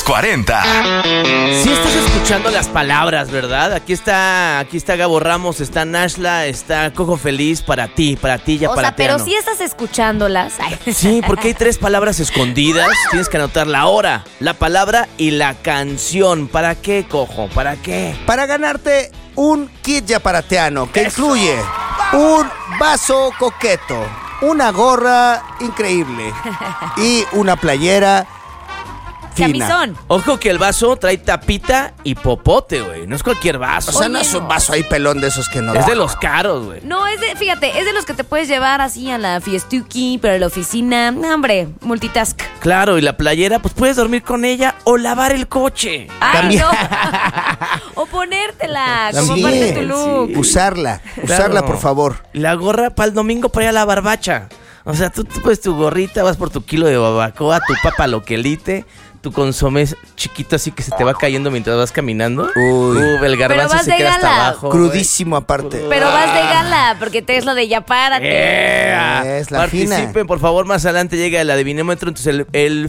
40. Sí estás escuchando las palabras, ¿verdad? Aquí está Gabo Ramos, está Nashla, está Cojo Feliz para ti, ya O para sea, pero sí estás escuchándolas. Ay. Sí, porque hay 3 palabras escondidas. Tienes que anotar la hora, la palabra y la canción. ¿Para qué, Cojo? ¿Para qué? Para ganarte un kit yaparateano que incluye un vaso coqueto, una gorra increíble y una playera fina. Camisón. Ojo que el vaso trae tapita y popote, güey. No es cualquier vaso. O sea, no es un vaso ahí pelón de esos que no. Es de los caros, güey. No, fíjate, es de los que te puedes llevar así a la fiestuki, pero a la oficina. No, hombre, multitask. Claro, y la playera, pues puedes dormir con ella o lavar el coche. Ay, También. no. O ponértela como También, parte de tu look. sí. Usarla, Claro. por favor. La gorra para el domingo para ir a la barbacha. O sea, tú pones tu gorrita, vas por tu kilo de babacoa, tu papa loquelite, tu consomé chiquito así que se te va cayendo mientras vas caminando. Uy. El garbanzo vas se de queda hasta gala. abajo. Crudísimo aparte. Pero vas de gala, porque te es lo de ya párate. Es la Participen, fina. por favor, más adelante llega el adivinómetro. Entonces el